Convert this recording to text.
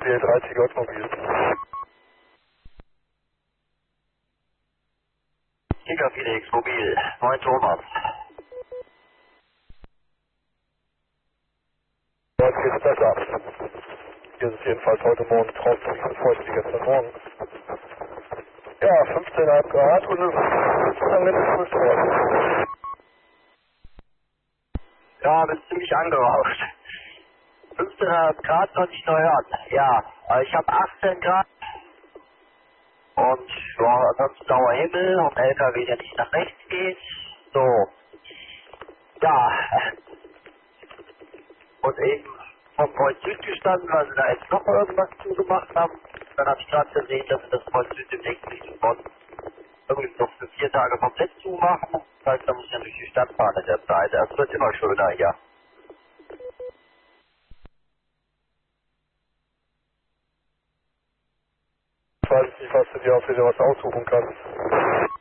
Befehl 30 Mobil. Giga Felix, mobil. Moin Thomas. Dort geht's besser. Hier ist es jedenfalls heute Morgen draußen nicht so feucht wie gestern Morgen. Ja, 15,5 Grad und es ist mindestens draußen. Ja, bin ziemlich angerauscht. 15 Grad konnte ich nur hören. Ja, ich habe 18 Grad und ja, ansonsten blauer Himmel und LKW, der nicht nach rechts geht. So, ja. Und eben vom Point Süd gestanden, weil sie da jetzt noch irgendwas zugemacht haben. Dann habe ich gerade gesehen, dass sie das Point Süd demnächst Richtung Bonn irgendwie noch für 4 Tage komplett zumachen. Das heißt, da muss ich ja durch die Stadt fahren in der Zeit. Es wird immer schöner hier. Ich weiß nicht, was du dir auch wieder was aussuchen kannst.